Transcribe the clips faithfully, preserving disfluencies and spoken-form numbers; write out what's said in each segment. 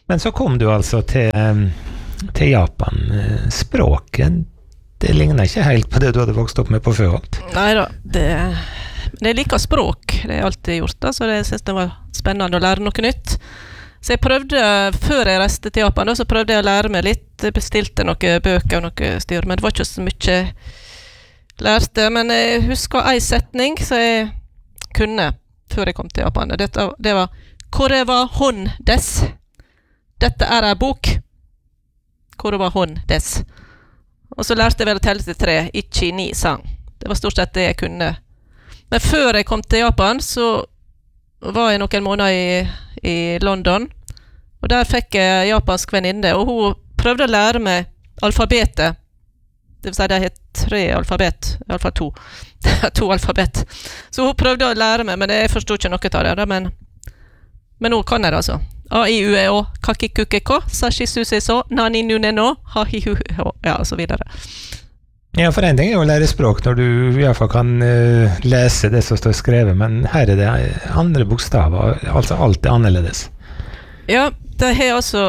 Men så kom du altså til, til Japan. Språket, det ligner ikke helt på det du hadde vokst opp med på Føholt. Neida, det, det liker språk. Det har jeg alltid gjort da, så det synes det var spennende å lære noe nytt. Så jeg prøvde, før jeg reiste til Japan, da, så prøvde jeg å lære meg litt. Jeg bestilte noen bøker og noe styr, men det var ikke så mye lærte. Men jeg husker en setning som jeg kunne før jeg kom til Japan. Dette, det var «Kore wa hon des?» Dette er en bok. «Kore wa hon des?» Og så lærte jeg vel å telle til tre. «Ichi ni sang». Det var stort sett det jeg kunne. Men før jeg kom til Japan, så var jeg noen måneder i, i London, og der fikk jeg japansk venninne, og hun prøvde å lære meg alfabetet. Det vil si det het tre alfabet, i hvert fall to. Det er to alfabet. Så hun prøvde å lære meg, men jeg forstod ikke noe av det, men, men nå kan jeg det altså. A, I, U, E, O, kakikukeko, sashi, susi, so, nani, nune, no, ha, hi, hu, ho, ja, og så videre. Ja, for en ting er å lære språk når du i hvert fall kan uh, lese det som står skrevet, men her er det andre bokstaver, altså alt er annerledes. Ja, det er altså,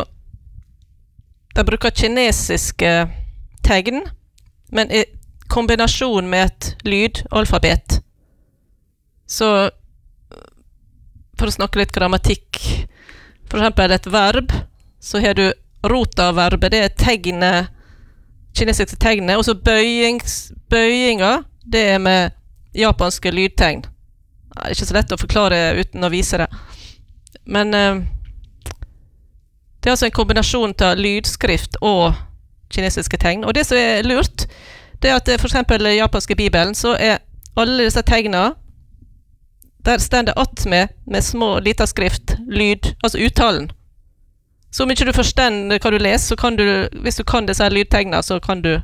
de bruker kinesiske tegn, men i kombinasjon med et lydalfabet. Så, for å snakke litt grammatikk, for eksempel et verb, så har du rotaverbet, det er tegnet, kinesiske tegnet, og så bøyings, bøyinger, det er med japanske lydtegn. Det er ikke så lett å forklare uten å vise det. Men eh, det er altså en kombinasjon av lydskrift og kinesiske tegn. Og det som er lurt, det er at for eksempel i japanske bibelen, så er alle disse tegnene, der stender att med, med små, lita skrift, lyd, altså uttalen. Så om ikke du forstår hva du leser, så kan du, hvis du kan disse lydtegnene, så kan du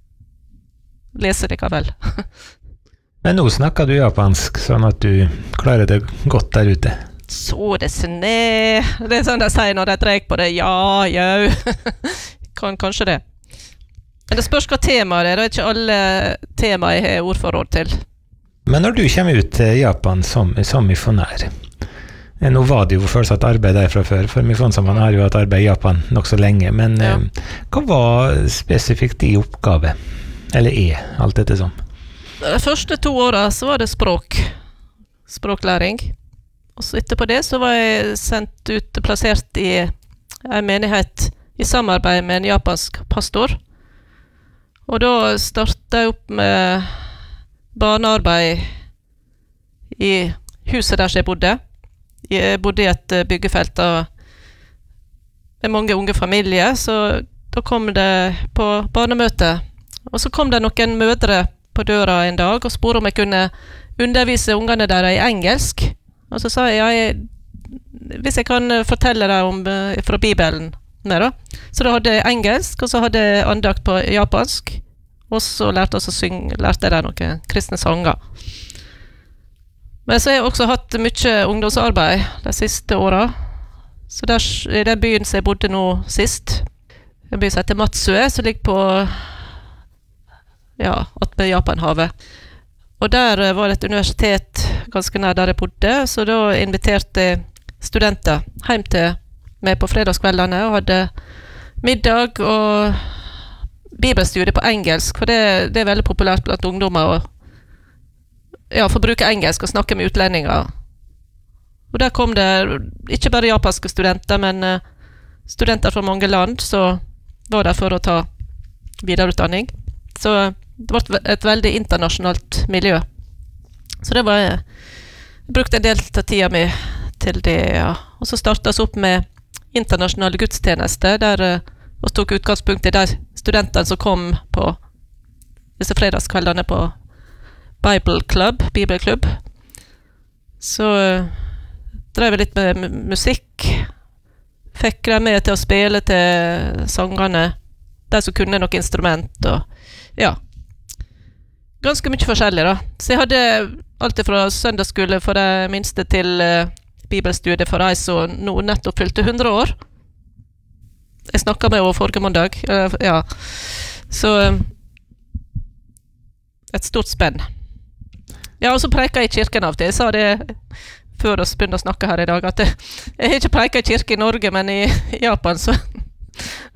lese det vel. Men nå snakker du japansk, sånn at du klarer det godt der ute. Så det er ne. Det er sånn de sier når de dreier på det. Ja, jau. kan, kanskje det. Men det spørs hva tema det er. Det er ikke alle tema jeg har ordforråd til. Men når du kommer ut til Japan som, som misjonær, nå var det jo fortsatt arbeid der fra før, for misjonssambandet har jo hatt arbeid i Japan nok så lenge, men ja. eh, hva var spesifikt din oppgave? Eller er alt dette sånn? De første to årene så var det språk, språklæring. Og så etterpå det så var jeg sendt ut, plassert i en menighet i samarbeid med en japansk pastor. Og da startet jeg opp med barnearbeid i huset der jeg bodde. Jeg bodde i et byggefelt med mange unge familier, så da kom det på barnemøte. Og så kom det noen mødre på døra en dag og spurte om jeg kunne undervise ungene der i engelsk. Og så sa jeg, ja, jeg hvis jeg kan fortelle deg om fra Bibelen. Nei, da. Så da hadde jeg engelsk, og så hadde jeg andakt på japansk, og så lærte jeg, å synge, lærte jeg noen kristne sanger. Men så har jeg også hatt mye ungdomsarbeid de siste årene. Så der, i den byen som jeg bodde nå sist, en by som heter Matsue, som ligger på, ja, oppe i Japanhavet. Og der var det et universitet ganske nær der jeg bodde, så da inviterte jeg studenter hjem til meg på fredagskveldene og hadde middag og bibelstudie på engelsk, for det, det er veldig populært blant ungdommer å ja, for å bruke engelsk og snakke med utlendinger. Og der kom det ikke bare japanske studenter, men uh, studenter fra mange land som var der for å ta videreutdanning. Så det var et veldig internasjonalt miljø. Så det var jeg brukte en del av tida mi til det, ja. Og så startet vi opp med internasjonale gudstjenester, der uh, vi tok utgangspunkt i de studentene som kom på disse fredagskveldene på Bible Club, Bibelklubb. Så uh, drev jeg litt med m- musikk. Fikk de med til å spille til sangene. De som kunne noe instrument. Og ja, ganske mye forskjellig da. Så jeg hadde alt fra søndagsskole for de minste til uh, bibelstudiet for de som nå nettopp fylte hundre år. Jeg snakket med henne forrige mandag. Uh, ja. Så uh, et stort spenn. Ja, og så preker jeg i kirken av det. Jeg sa det før oss begynner å snakke her i dag, at jeg, jeg har ikke preiket i kirke i Norge, men i Japan så